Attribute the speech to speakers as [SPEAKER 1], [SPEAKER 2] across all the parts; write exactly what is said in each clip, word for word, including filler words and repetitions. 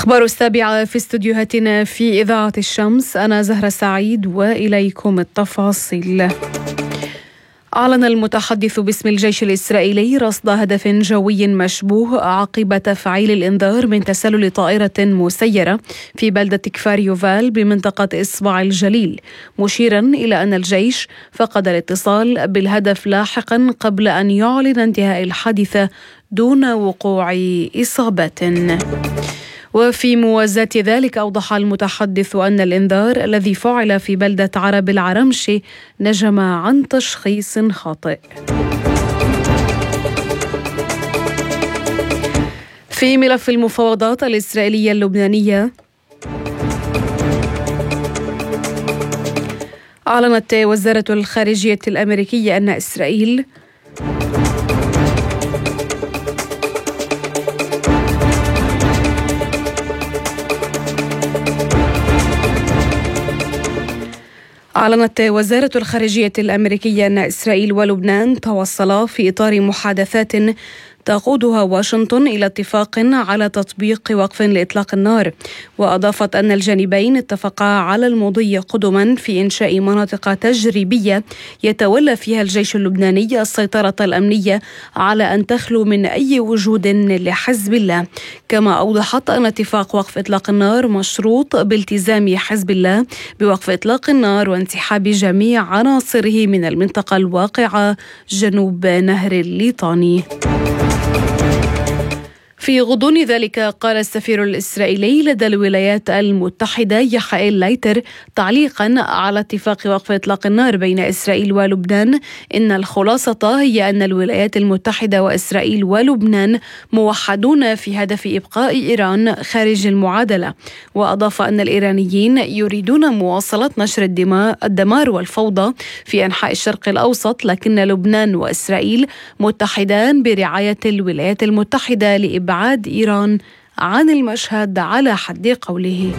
[SPEAKER 1] أخبار السابعة في استديوهاتنا في إذاعة الشمس. أنا زهرة سعيد وإليكم التفاصيل. أعلن المتحدث باسم الجيش الإسرائيلي رصد هدف جوي مشبوه عقب تفعيل الإنذار من تسلل طائرة مسيرة في بلدة كفار يوفال بمنطقة إصبع الجليل، مشيرا إلى أن الجيش فقد الاتصال بالهدف لاحقا قبل أن يعلن انتهاء الحادثة دون وقوع إصابات. وفي موازاة ذلك أوضح المتحدث أن الإنذار الذي فعل في بلدة عرب العرمشي نجم عن تشخيص خاطئ. في ملف المفاوضات الإسرائيلية اللبنانية، أعلنت وزارة الخارجية الأمريكية أن إسرائيل أعلنت وزارة الخارجية الأمريكية أن إسرائيل ولبنان توصلا في إطار محادثات تقودها واشنطن إلى اتفاق على تطبيق وقف لإطلاق النار، وأضافت أن الجانبين اتفقا على المضي قدما في إنشاء مناطق تجريبية يتولى فيها الجيش اللبناني السيطرة الأمنية على أن تخلو من أي وجود لحزب الله. كما أوضحت أن اتفاق وقف إطلاق النار مشروط بالتزام حزب الله بوقف إطلاق النار وانسحاب جميع عناصره من المنطقة الواقعة جنوب نهر الليطاني. في غضون ذلك، قال السفير الإسرائيلي لدى الولايات المتحدة يحائيل لايتر تعليقا على اتفاق وقف إطلاق النار بين إسرائيل ولبنان إن الخلاصة هي أن الولايات المتحدة وإسرائيل ولبنان موحدون في هدف إبقاء إيران خارج المعادلة. وأضاف أن الإيرانيين يريدون مواصلة نشر الدماء الدمار والفوضى في أنحاء الشرق الأوسط، لكن لبنان وإسرائيل متحدان برعاية الولايات المتحدة لإبقاء إبعاد إيران عن المشهد على حد قوله.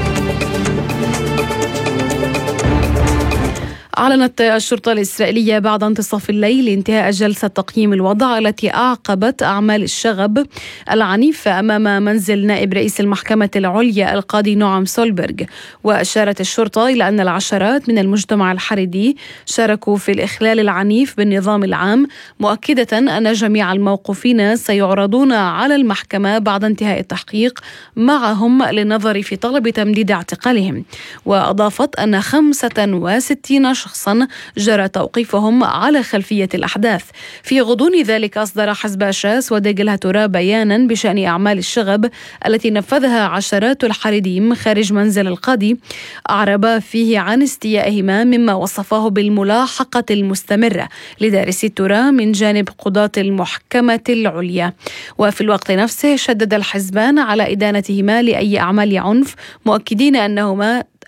[SPEAKER 1] أعلنت الشرطة الإسرائيلية بعد انتصاف الليل انتهاء جلسة تقييم الوضع التي أعقبت أعمال الشغب العنيفة أمام منزل نائب رئيس المحكمة العليا القاضي نعم سولبرغ. وأشارت الشرطة إلى أن العشرات من المجتمع الحريدي شاركوا في الإخلال العنيف بالنظام العام، مؤكدة أن جميع الموقوفين سيعرضون على المحكمة بعد انتهاء التحقيق معهم للنظر في طلب تمديد اعتقالهم. وأضافت أن خمسة وستين شخصا جرى توقيفهم على خلفية الأحداث. في غضون ذلك، أصدر حزب شاس وديجل هاتورا بيانا بشأن أعمال الشغب التي نفذها عشرات الحريديم خارج منزل القاضي، أعرب فيه عن استيائهما مما وصفاه بالملاحقة المستمرة لدارسي الترى من جانب قضاة المحكمة العليا. وفي الوقت نفسه شدد الحزبان على إدانتهما لأي أعمال عنف، مؤكدين أنهما